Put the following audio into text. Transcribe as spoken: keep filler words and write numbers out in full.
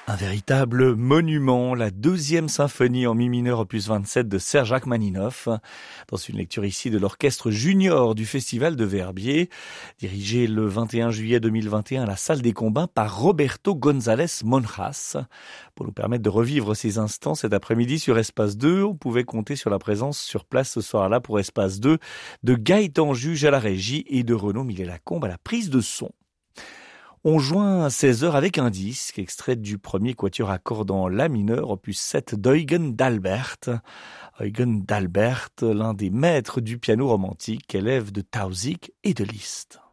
Un véritable monument, la deuxième symphonie en mi mineur opus vingt-sept de Serge Rachmaninoff, dans une lecture ici de l'orchestre junior du Festival de Verbier, dirigé le vingt et un juillet deux mille vingt et un à la salle des Combins par Roberto González Monjas. Pour nous permettre de revivre ces instants cet après-midi sur Espace deux, on pouvait compter sur la présence sur place ce soir-là pour Espace deux de Gaëtan Juge à la régie et de Renaud Millet-Lacombe à la prise de son. On joint à seize heures avec un disque, extrait du premier quatuor à cordes en la mineur, opus sept d'Eugen d'Albert. Eugen d'Albert, l'un des maîtres du piano romantique, élève de Tausig et de Liszt.